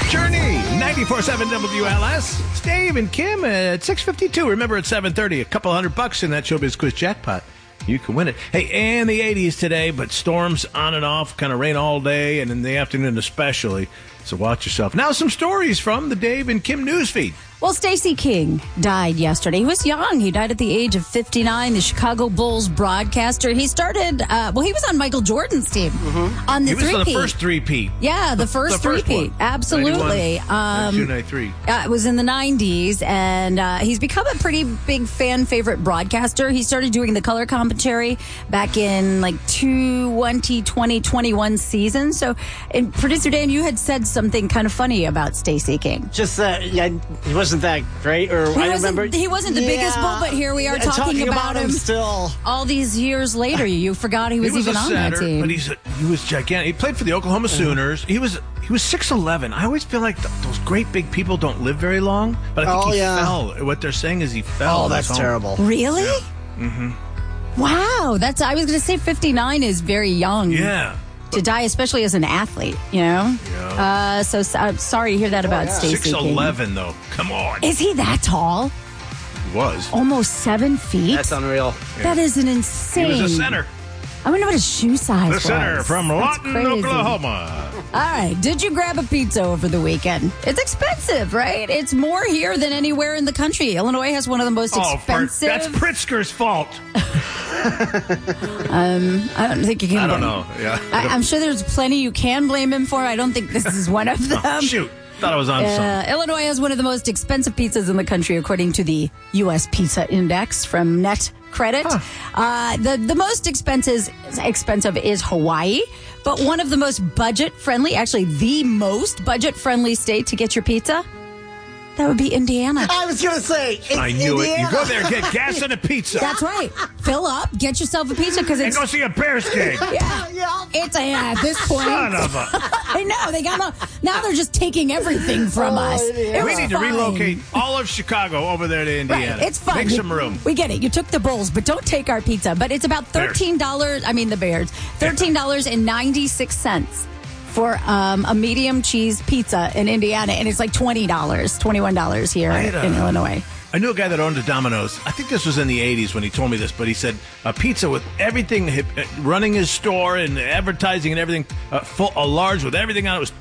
Journey, 94.7 WLS. It's Dave and Kim at 6:52. Remember, at 7:30, a couple $100 in that Showbiz Quiz jackpot. You can win it. Hey, and the 80s today, but storms on and off, kind of rain all day and in the afternoon especially. So watch yourself. Now some stories from the Dave and Kim newsfeed. Well, Stacey King died yesterday. He was young. He died at the age of 59. The Chicago Bulls broadcaster. He started, he was on Michael Jordan's team on the He was on the three-peat. first three-peat. Yeah, the first three-peat. one. Absolutely. 92, 93. It was in the 90s, and he's become a pretty big fan favorite broadcaster. He started doing the color commentary back in like 2021 season. So, and producer Dan, you had said something kind of funny about Stacey King. Just that, he wasn't that great, or I remember He wasn't the biggest bull, but here we are talking about him still. All these years later. You forgot he was even a on center, that team. but he was gigantic. He played for the Oklahoma Sooners. He was 6'11". I always feel like those great big people don't live very long, but I think he fell. What they're saying is he fell. Oh, that's terrible. Really? Yeah. Mm-hmm. Wow, I was going to say 59 is very young. Yeah. To die, especially as an athlete, you know? Yeah. So I'm sorry to hear that about Stacey King. 6'11", though. Come on. Is he that tall? He was. Almost 7 feet? That's unreal. That is an insane. He was a center. I wonder what his shoe size was. The center from That's Lawton, crazy. Oklahoma. All right. Did you grab a pizza over the weekend? It's expensive, right? It's more here than anywhere in the country. Illinois has one of the most expensive. That's Pritzker's fault. I don't think you can. I don't know. Yeah. I'm sure there's plenty you can blame him for. I don't think this is one of them. Shoot. Thought I was on something. Illinois has one of the most expensive pizzas in the country, according to the U.S. Pizza Index from Net Credit. The most expensive is Hawaii, but one of the most budget-friendly, actually the most budget-friendly state to get your pizza, that would be Indiana. I was going to say, I knew Indiana. it. You go there, get gas and a pizza. That's right. Fill up, get yourself a pizza because And it's... go see a Bears game. It's at this point. Son of a... I know they got now. They're just taking everything from us. It We was need to fine. relocate all of Chicago over there to Indiana. Right, it's fun. Make some room. We get it. You took the Bulls, but don't take our pizza. But it's about $13. I mean the Bears. $13.96 for a medium cheese pizza in Indiana, and it's like $20, $21 here in Illinois. I knew a guy that owned a Domino's. I think this was in the 80s when he told me this, but he said a pizza with everything, running his store and advertising and everything, a large with everything on it was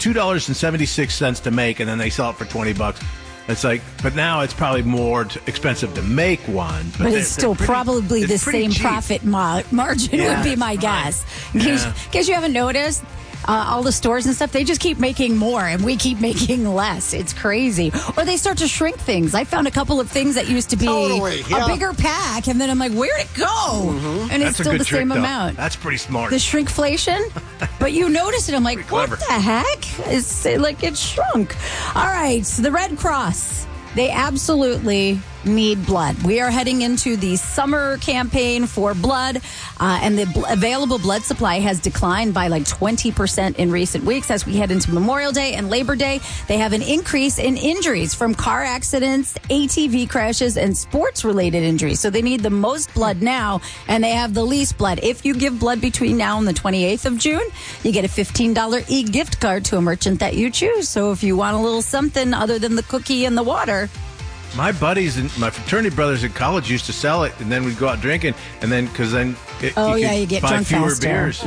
$2.76 to make, and then they sell it for $20. It's like, but now it's probably more expensive to make one. But it's still probably the same cheap. profit margin would be my guess. In case you haven't noticed, all the stores and stuff, they just keep making more and we keep making less. It's crazy. Or they start to shrink things. I found a couple of things that used to be a bigger pack, and then I'm like, where'd it go? And it's still the same amount. That's pretty smart. The shrinkflation? But you notice it. I'm like, what the heck? It's like it shrunk. All right. So the Red Cross, they absolutely need blood. We are heading into the summer campaign for blood, and the available blood supply has declined by like 20% in recent weeks as we head into Memorial Day and Labor Day. They have an increase in injuries from car accidents, ATV crashes, and sports-related injuries. So they need the most blood now, and they have the least blood. If you give blood between now and the 28th of June, you get a $15 e-gift card to a merchant that you choose. So if you want a little something other than the cookie and the water, my buddies and my fraternity brothers in college used to sell it, and then we'd go out drinking, and then because then you get buy drunk fewer faster. beers.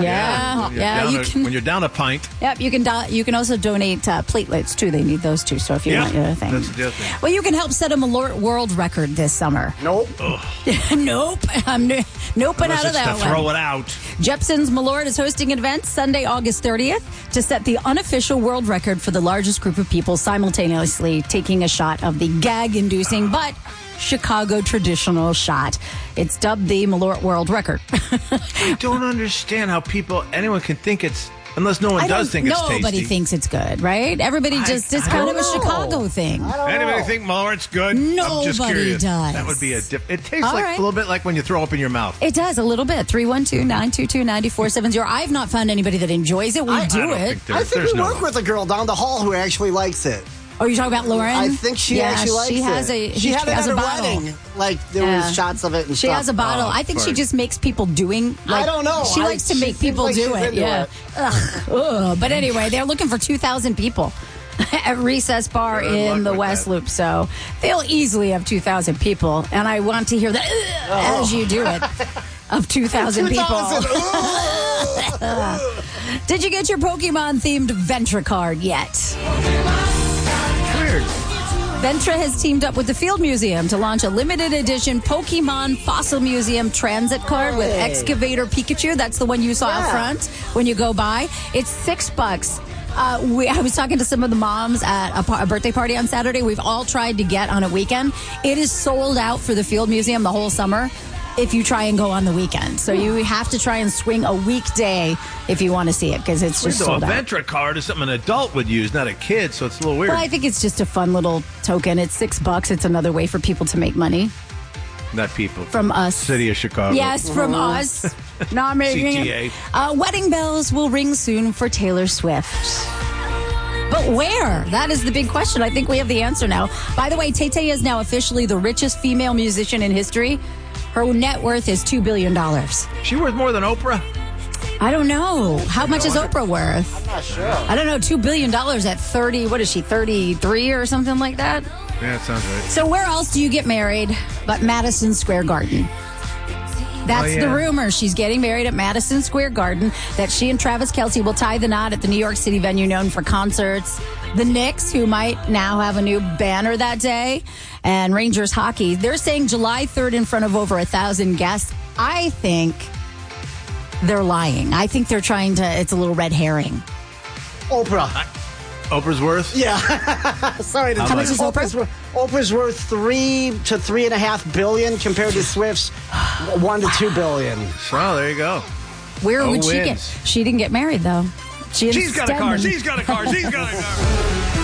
When you're down a pint. Yep, you can also donate platelets too. They need those too. So if you want your thing, that's the other thing. Well, you can help set a Malort world record this summer. Nope. Nope. I'm noping out of that one. Throw it out. Jepson's Malort is hosting an event Sunday, August 30th to set the unofficial world record for the largest group of people simultaneously taking a shot of the gag-inducing but Chicago traditional shot. It's dubbed the Malort World Record. I don't understand how anyone can think it's, unless no one does think it's tasty. Nobody thinks it's good, right? Everybody it's kind of a Chicago thing. Anybody think Malort's good? Nobody I'm just curious. does. That would be it tastes a little bit like when you throw up in your mouth. It does, a little bit. 312-922-9470. I've not found anybody that enjoys it. We do it. I think we work with a girl down the hall who actually likes it. Oh, you're talking about Lauren? I think she actually likes it. She had it at her wedding. Like, there was shots of it and She stuff. has a bottle. I think she just makes people doing... I don't know. She likes to make people do it. Yeah. Ugh. But anyway, they're looking for 2,000 people. at Recess Bar in the West Loop. So they'll easily have 2,000 people. And I want to hear that as you do it of 2,000 people. Did you get your Pokemon-themed Ventra card yet? Weird. Ventra has teamed up with the Field Museum to launch a limited edition Pokemon Fossil Museum transit card with Excavator Pikachu. That's the one you saw up front when you go by. It's $6. I was talking to some of the moms at a birthday party on Saturday. We've all tried to get on a weekend. It is sold out for the Field Museum the whole summer if you try and go on the weekend. So you have to try and swing a weekday if you want to see it, because it's just sold out. A Ventra card is something an adult would use, not a kid, so it's a little weird. Well, I think it's just a fun little token. It's $6. It's another way for people to make money. Not people. From us. City of Chicago. Yes, from us. Not making CTA. Wedding bells will ring soon for Taylor Swift. But where? That is the big question. I think we have the answer now. By the way, Tay-Tay is now officially the richest female musician in history. Her net worth is $2 billion. She worth more than Oprah? I don't know. How much is Oprah worth? I'm not sure. I don't know. $2 billion at 30, what is she, 33 or something like that? Yeah, that sounds right. So where else do you get married but Madison Square Garden? That's the rumor. She's getting married at Madison Square Garden, that she and Travis Kelce will tie the knot at the New York City venue known for concerts. The Knicks, who might now have a new banner that day, and Rangers hockey. They're saying July 3rd in front of over 1,000 guests. I think they're lying. I think they're trying to, it's a little red herring. Oprah's worth? Yeah. Sorry to How much is Oprah? Oprah's worth $3 to $3.5 billion compared to Swift's $1 to $2 billion. So there you go. Where would she get? She didn't get married though. She's got a car. She's got a car. She's got a car.